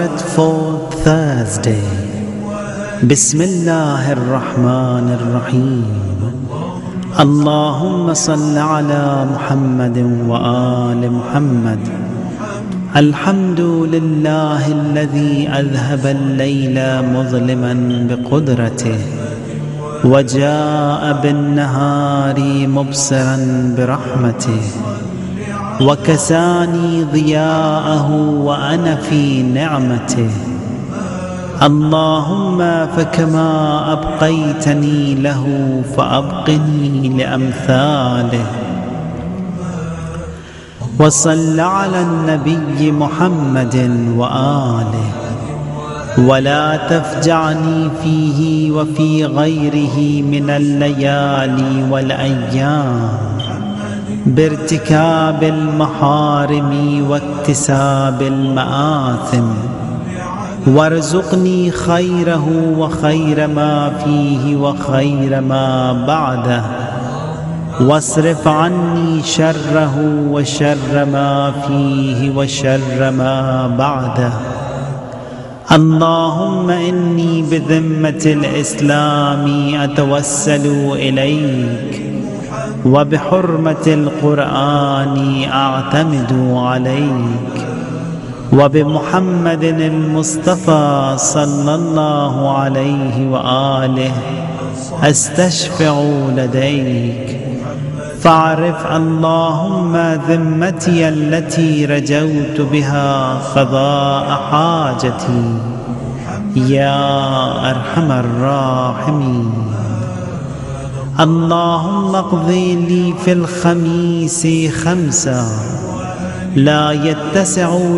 Fourth Thursday. Bismillah ar-Rahman ar-Rahim. Allahumma salli ala Muhammadin wa ali Muhammad. Alhamdulillahi alladhi adhhaba al-layla muzliman biqudratihi wa jaa'a bin-nahari mubsiran birahmatihi وكساني ضياءه وأنا في نعمته. اللهم فكما أبقيتني له فأبقني لأمثاله. وصل على النبي محمد وآله ولا تفجعني فيه وفي غيره من الليالي والأيام بارتكاب المحارم واكتساب المآثم، وارزقني خيره وخير ما فيه وخير ما بعده، واصرف عني شره وشر ما فيه وشر ما بعده. اللهم إني بذمة الإسلام أتوسل إليك، وبحرمة القرآن أعتمد عليك، وبمحمد المصطفى صلى الله عليه وآله أستشفع لديك. فاعرف اللهم ذمتي التي رجوت بها قضاء حاجتي يا أرحم الراحمين. اللهم اقضي لي في الخميس 5 لا يتسع